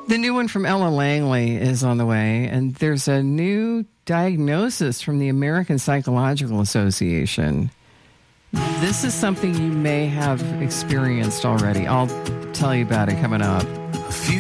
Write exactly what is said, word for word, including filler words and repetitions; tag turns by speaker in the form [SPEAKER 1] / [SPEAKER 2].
[SPEAKER 1] The new one from Ella Langley is on the way, and there's a new diagnosis from the American Psychological Association. This is something you may have experienced already. I'll tell you about it coming up.
[SPEAKER 2] A few